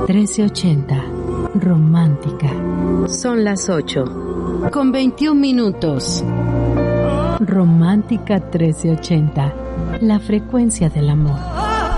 1380. Romántica. Son las 8:21. Romántica 1380. La frecuencia del amor.